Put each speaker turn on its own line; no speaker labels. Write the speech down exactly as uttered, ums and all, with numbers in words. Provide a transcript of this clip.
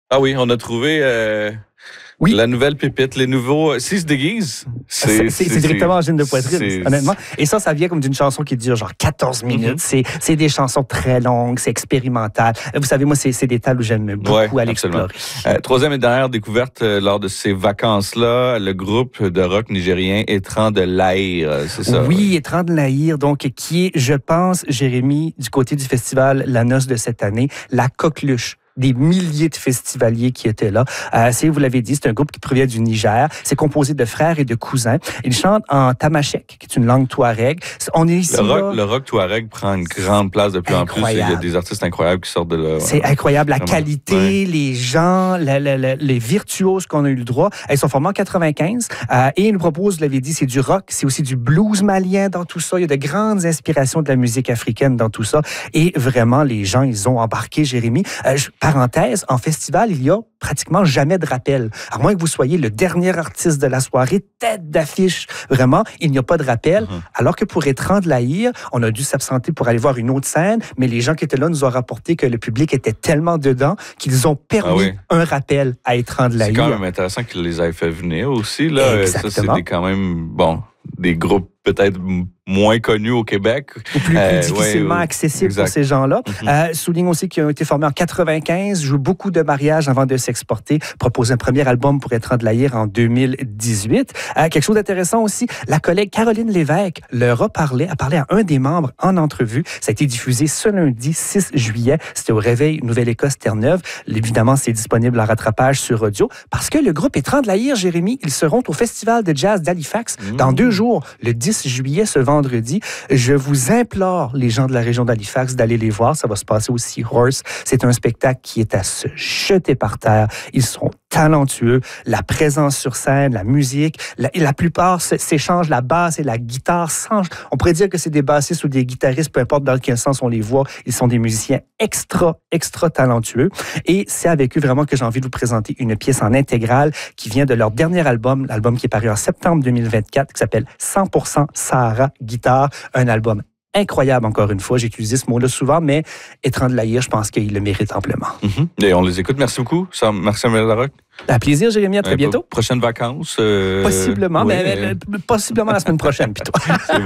Ah oui, on a trouvé euh,
oui.
la nouvelle pépite, les nouveaux... S'ils se déguisent,
c'est... C'est, c'est directement en gêne de poitrine, c'est... honnêtement. Et ça, ça vient comme d'une chanson qui dure genre quatorze minutes. Mm-hmm. C'est, c'est des chansons très longues, c'est expérimental. Vous savez, moi, c'est, c'est des tables où j'aime beaucoup ouais, aller explorer.
Euh, troisième et dernière découverte euh, lors de ces vacances-là, le groupe de rock nigérien Étrands de l'Aïr, c'est ça?
Oui, Étrands de l'Aïr, donc, qui est, je pense, Jérémy, du côté du festival La Noce de cette année, la coqueluche des milliers de festivaliers qui étaient là. Euh, c'est, vous l'avez dit, c'est un groupe qui provient du Niger. C'est composé de frères et de cousins. Ils chantent en tamashek, qui est une langue touareg. On est ici,
le, rock,
là...
le rock touareg prend une grande place de plus incroyable. En plus. Il y a des artistes incroyables qui sortent de là.
C'est
ouais.
incroyable. La
Vraiment.
qualité, ouais. les gens, la, la, la, les virtuoses qu'on a eu le droit. Ils sont formés en quatre-vingt-quinze euh, et ils nous proposent, vous l'avez dit, c'est du rock, c'est aussi du blues malien dans tout ça. Il y a de grandes inspirations de la musique africaine dans tout ça. Et vraiment, les gens, ils ont embarqué, Jérémy. Euh, je, parenthèse, en festival, il y a pratiquement jamais de rappel. À moins que vous soyez le dernier artiste de la soirée, tête d'affiche. Vraiment, il n'y a pas de rappel. Mm-hmm. Alors que pour Étrands de l'Aïr, on a dû s'absenter pour aller voir une autre scène, mais les gens qui étaient là nous ont rapporté que le public était tellement dedans qu'ils ont permis ah oui. un rappel à Étrands de l'Aïr.
C'est quand même intéressant qu'ils les aient fait venir aussi. Là.
Exactement.
Ça, c'est des, quand même, bon, des groupes peut-être moins connus au Québec.
Ou plus, plus euh, difficilement ouais, accessibles exact. Pour ces gens-là. Mm-hmm. Euh, souligne aussi qu'ils ont été formés en quatre-vingt-quinze, jouent beaucoup de mariages avant de s'exporter, proposent un premier album pour Étrands de l'Aïr en deux mille dix-huit. Euh, quelque chose d'intéressant aussi, la collègue Caroline Lévesque leur a parlé, a parlé à un des membres en entrevue. Ça a été diffusé ce lundi six juillet. C'était au Réveil Nouvelle-Écosse Terre-Neuve. Évidemment, c'est disponible en rattrapage sur audio parce que le groupe Étrands de l'Aïr, Jérémy, ils seront au Festival de jazz d'Halifax mm. dans deux jours, le dix juillet, ce vendredi. Je vous implore, les gens de la région d'Halifax, d'aller les voir. Ça va se passer au Seahorse. C'est un spectacle qui est à se jeter par terre. Ils sont talentueux. La présence sur scène, la musique, la, et la plupart s'échangent la basse et la guitare. Sans, on pourrait dire que c'est des bassistes ou des guitaristes, peu importe dans quel sens on les voit. Ils sont des musiciens extra, extra talentueux. Et c'est avec eux vraiment que j'ai envie de vous présenter une pièce en intégrale qui vient de leur dernier album, l'album qui est paru en septembre deux mille vingt-quatre, qui s'appelle cent pour cent Sahara Guitare. Un album incroyable, encore une fois. J'ai utilisé ce mot-là souvent, mais Étrands de l'Aïr, je pense qu'il le mérite amplement.
Mm-hmm. Et on les écoute. Merci beaucoup. Merci Samuel Larocque.
Un plaisir, Jérémy. À très
ouais,
bientôt.
Prochaines vacances. Euh...
Possiblement,
oui,
mais, mais, mais possiblement la semaine prochaine, plutôt.